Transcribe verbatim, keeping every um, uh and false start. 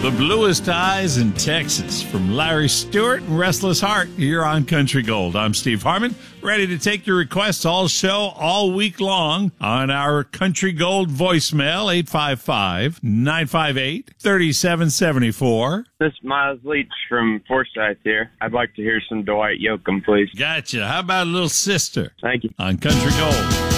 The Bluest Eyes in Texas from Larry Stewart and Restless Heart here on Country Gold. I'm Steve Harmon, ready to take your requests all show, all week long on our Country Gold voicemail, eight five five, nine five eight, three seven seven four. This is Miles Leach from Forsyth here. I'd like to hear some Dwight Yoakam, please. Gotcha. How about a little sister? Thank you. On Country Gold.